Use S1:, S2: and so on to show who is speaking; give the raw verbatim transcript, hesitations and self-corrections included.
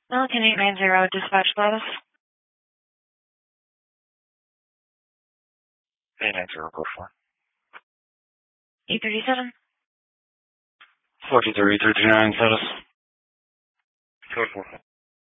S1: Pelican eight nine zero, dispatch status.
S2: eight nine zero, code four.
S1: E thirty-seven.
S2: four two three, three three nine, status.
S3: Code four.